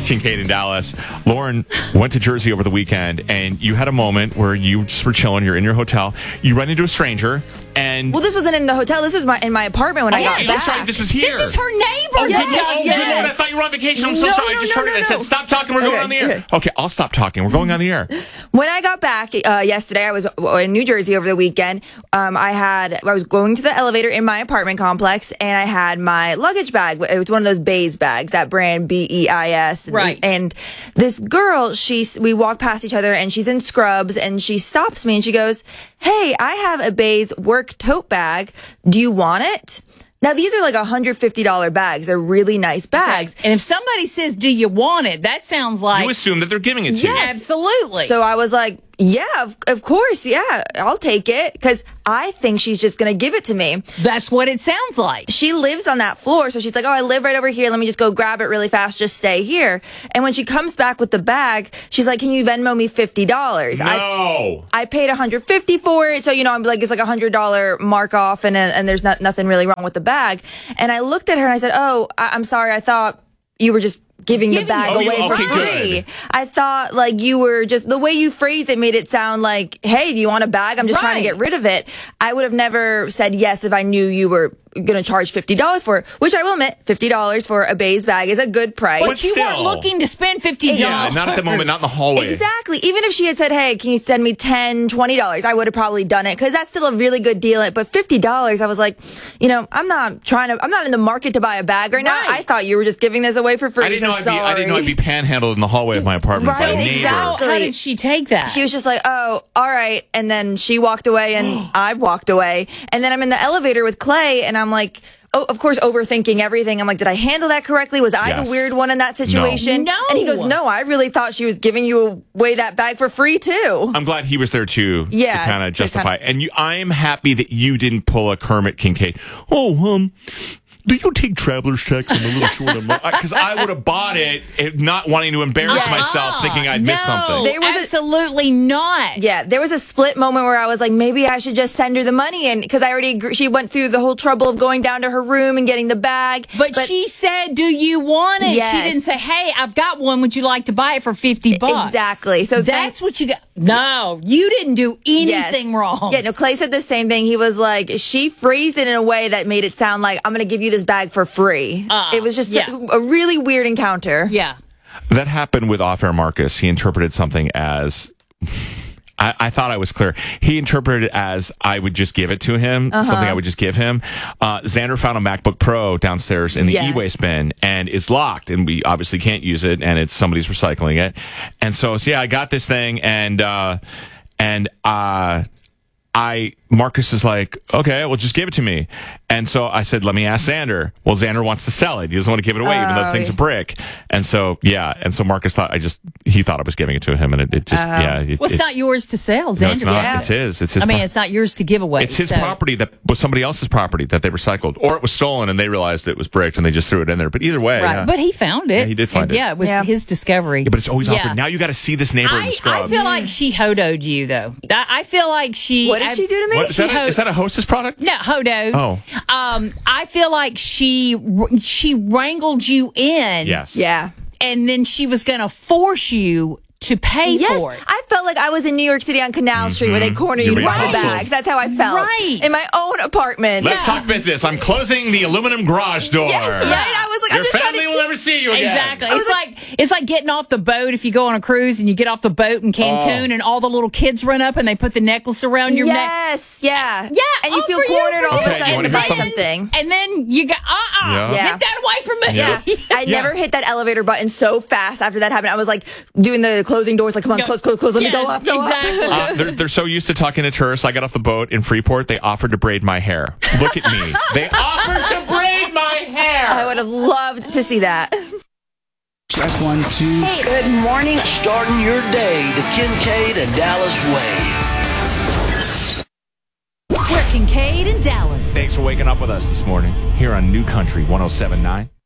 Kincaid in Dallas. Lauren went to Jersey over the weekend, and you had a moment where you just were chilling. You're in your hotel. You run into a stranger, and... Well, this wasn't in the hotel. This was in my apartment when I got back. Sorry, this was here. This is her neighbor. Oh, good Lord, I thought you were on vacation. I'm so sorry. I just heard it. I said, stop talking. We're going on the air. Okay, I'll stop talking. We're going on the air. When I got back yesterday, I was in New Jersey over the weekend. I was going to the elevator in my apartment complex, and I had my luggage bag. It was one of those Béis bags, that brand BEIS. Right. And this girl, we walk past each other, and she's in scrubs, and she stops me, and she goes, "Hey, I have a Béis work tote bag. Do you want it?" Now, these are like $150 bags. They're really nice bags. Okay. And if somebody says, "Do you want it?" that sounds like... You assume that they're giving it to you. Yes. Absolutely. So I was like, yeah, of course, yeah, I'll take it, because I think she's just going to give it to me. That's what it sounds like. She lives on that floor, so she's like, "Oh, I live right over here. Let me just go grab it really fast. Just stay here." And when she comes back with the bag, she's like, "Can you Venmo me $50? No. I paid $150 for it, so I'm like, it's like $100 mark off, and there's nothing really wrong with the bag. And I looked at her and I said, "Oh, I'm sorry. I thought you were just giving the bag away for free. Good. I thought like you were just, the way you phrased it made it sound like, hey, do you want a bag? I'm just trying to get rid of it." I would have never said yes if I knew you were going to charge $50 for it, which I will admit, $50 for a Béis bag is a good price. But you weren't looking to spend $50. Yeah, not at the moment, not in the hallway. Exactly. Even if she had said, "Hey, can you send me $10, $20? I would have probably done it, because that's still a really good deal. But $50, I was like, I'm not in the market to buy a bag right now. I thought you were just giving this away for free. I didn't know I'd be panhandled in the hallway of my apartment by a neighbor. Exactly. How did she take that? She was just like, "Oh, all right." And then she walked away, and I walked away. And then I'm in the elevator with Clay, and I'm like, oh, of course, overthinking everything. I'm like, did I handle that correctly? Was I the weird one in that situation? No. And he goes, "No, I really thought she was giving you away that bag for free, too." I'm glad he was there, too, to kind of justify. And I'm happy that you didn't pull a Kermit Kincaid. "Oh, do you take traveler's checks? I'm a little short of money." Because I would have bought it, not wanting to embarrass myself, thinking I'd missed something. There was absolutely not. Yeah, there was a split moment where I was like, maybe I should just send her the money, and because I already she went through the whole trouble of going down to her room and getting the bag. But she said, "Do you want it?" Yes. She didn't say, "Hey, I've got one. Would you like to buy it for $50?" Exactly. So that's what you got. No, you didn't do anything wrong. Yeah, no, Clay said the same thing. He was like, she phrased it in a way that made it sound like, "I'm going to give you this bag for free." It was just a really weird encounter. Yeah. That happened with Off Air Marcus. He interpreted something as... I thought I was clear. He interpreted it as I would just give it to him, something I would just give him. Xander found a MacBook Pro downstairs in the e-waste bin, and it's locked, and we obviously can't use it, and somebody's recycling it. And so I got this thing, and Marcus is like, "Okay, well, just give it to me." And so I said, "Let me ask Xander." Well, Xander wants to sell it. He doesn't want to give it away, even though the thing's a brick. And so Marcus thought he thought I was giving it to him, and it just, Well, it's not yours to sell, Xander. No, it's not. It's his. It's his. It's not yours to give away. It's his property that was somebody else's property that they recycled, or it was stolen and they realized it was bricked and they just threw it in there. But either way, but he found it. Yeah, he did find it. Yeah, it was his discovery. Yeah, but it's always awkward. Now you got to see this neighbor in the scrubs. I feel like she hodoed you, though. I feel like she. What did she do to me? Is that a Hostess product? No, hodo. Oh. I feel like she wrangled you in. Yes. Yeah. And then she was going to force you to pay for it. I felt like I was in New York City on Canal Street where they corner you to buy the bags. That's how I felt. Right. In my own apartment. Let's talk business. I'm closing the aluminum garage door. Yes, right? I was like, your family will never see you again. Exactly. It's like getting off the boat if you go on a cruise and you get off the boat in Cancun and all the little kids run up and they put the necklace around your neck. Yes, yeah. Yeah. And you feel cornered all of a sudden to buy some- something. And then you got, get that away from me. Yeah. I never hit that elevator button so fast after that happened. I was like doing the closing doors, like, come on, close, let me go up, Exactly. They're so used to talking to tourists. I got off the boat in Freeport. They offered to braid my hair. Look at me. They offered to braid my hair. I would have loved to see that. Check 1, 2. Hey, good morning. Starting your day the Kincaid and Dallas way. We're Kincaid and Dallas. Thanks for waking up with us this morning here on New Country 107.9.